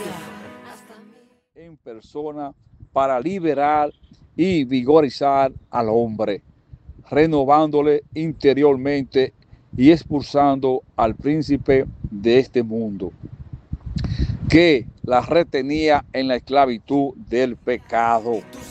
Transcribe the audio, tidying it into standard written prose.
En persona para liberar y vigorizar al hombre, renovándole interiormente y expulsando al príncipe de este mundo, que la retenía en la esclavitud del pecado.